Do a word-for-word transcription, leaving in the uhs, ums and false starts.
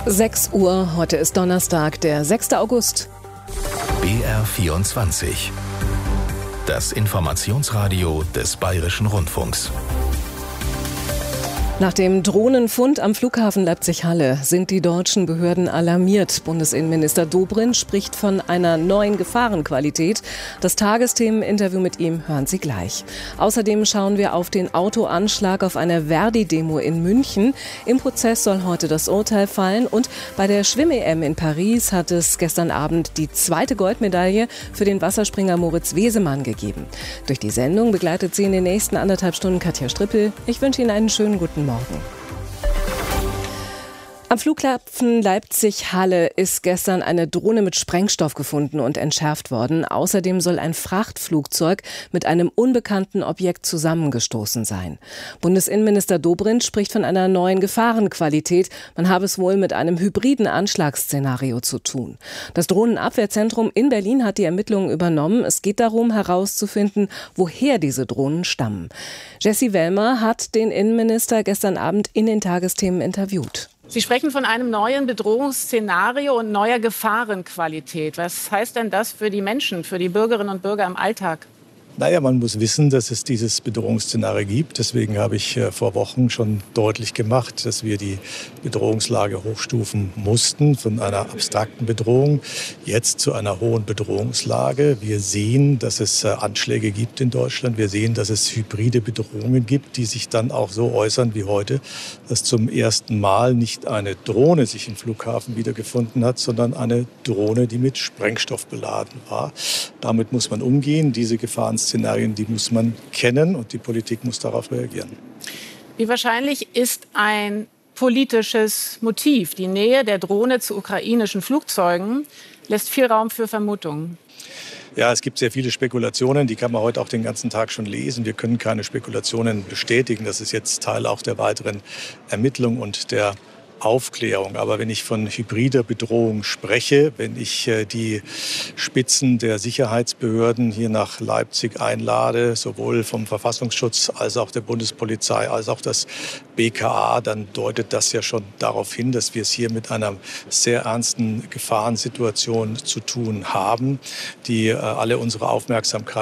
sechs Uhr, heute ist Donnerstag, der sechster August. B R vierundzwanzig. Das Informationsradio des Bayerischen Rundfunks. Nach dem Drohnenfund am Flughafen Leipzig-Halle sind die deutschen Behörden alarmiert. Bundesinnenminister Dobrindt spricht von einer neuen Gefahrenqualität. Das Tagesthemen-Interview mit ihm hören Sie gleich. Außerdem schauen wir auf den Autoanschlag auf einer Verdi-Demo in München. Im Prozess soll heute das Urteil fallen. Und bei der Schwimm-E M in Paris hat es gestern Abend die zweite Goldmedaille für den Wasserspringer Moritz Wesemann gegeben. Durch die Sendung begleitet Sie in den nächsten anderthalb Stunden Katja Strippel. Ich wünsche Ihnen einen schönen guten Morgen. Am Flughafen Leipzig-Halle ist gestern eine Drohne mit Sprengstoff gefunden und entschärft worden. Außerdem soll ein Frachtflugzeug mit einem unbekannten Objekt zusammengestoßen sein. Bundesinnenminister Dobrindt spricht von einer neuen Gefahrenqualität. Man habe es wohl mit einem hybriden Anschlagsszenario zu tun. Das Drohnenabwehrzentrum in Berlin hat die Ermittlungen übernommen. Es geht darum, herauszufinden, woher diese Drohnen stammen. Jessie Wellmer hat den Innenminister gestern Abend in den Tagesthemen interviewt. Sie sprechen von einem neuen Bedrohungsszenario und neuer Gefahrenqualität. Was heißt denn das für die Menschen, für die Bürgerinnen und Bürger im Alltag? Naja, man muss wissen, dass es dieses Bedrohungsszenario gibt. Deswegen habe ich vor Wochen schon deutlich gemacht, dass wir die Bedrohungslage hochstufen mussten von einer abstrakten Bedrohung jetzt zu einer hohen Bedrohungslage. Wir sehen, dass es Anschläge gibt in Deutschland. Wir sehen, dass es hybride Bedrohungen gibt, die sich dann auch so äußern wie heute, dass zum ersten Mal nicht eine Drohne sich im Flughafen wiedergefunden hat, sondern eine Drohne, die mit Sprengstoff beladen war. Damit muss man umgehen. Diese Gefahrenszenarien, die muss man kennen und die Politik muss darauf reagieren. Wie wahrscheinlich ist ein politisches Motiv? Die Nähe der Drohne zu ukrainischen Flugzeugen lässt viel Raum für Vermutungen. Ja, es gibt sehr viele Spekulationen, die kann man heute auch den ganzen Tag schon lesen. Wir können keine Spekulationen bestätigen. Das ist jetzt Teil auch der weiteren Ermittlung und der Aufklärung. Aber wenn ich von hybrider Bedrohung spreche, wenn ich äh, die Spitzen der Sicherheitsbehörden hier nach Leipzig einlade, sowohl vom Verfassungsschutz als auch der Bundespolizei als auch das B K A, dann deutet das ja schon darauf hin, dass wir es hier mit einer sehr ernsten Gefahrensituation zu tun haben, die äh, alle unsere Aufmerksamkeit